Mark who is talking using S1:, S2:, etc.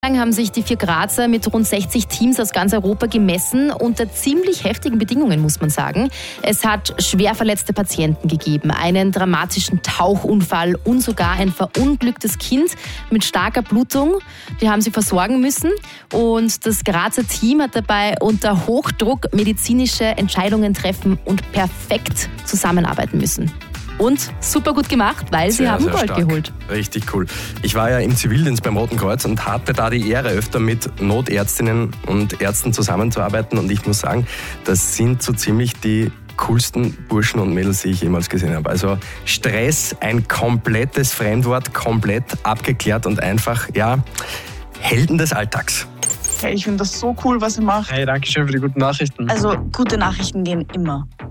S1: Haben sich die 4 Grazer mit rund 60 Teams aus ganz Europa gemessen, unter ziemlich heftigen Bedingungen, muss man sagen. Es hat schwer verletzte Patienten gegeben, einen dramatischen Tauchunfall und sogar ein verunglücktes Kind mit starker Blutung. Die haben sie versorgen müssen und das Grazer Team hat dabei unter Hochdruck medizinische Entscheidungen treffen und perfekt zusammenarbeiten müssen. Und super gut gemacht, weil sie haben Gold geholt.
S2: Richtig cool. Ich war ja im Zivildienst beim Roten Kreuz und hatte da die Ehre, öfter mit Notärztinnen und Ärzten zusammenzuarbeiten. Und ich muss sagen, das sind so ziemlich die coolsten Burschen und Mädels, die ich jemals gesehen habe. Also Stress, ein komplettes Fremdwort, komplett abgeklärt und einfach, ja, Helden des Alltags.
S3: Hey, ich finde das so cool, was ihr macht.
S4: Hey, danke schön für die guten Nachrichten.
S3: Also, gute Nachrichten gehen immer.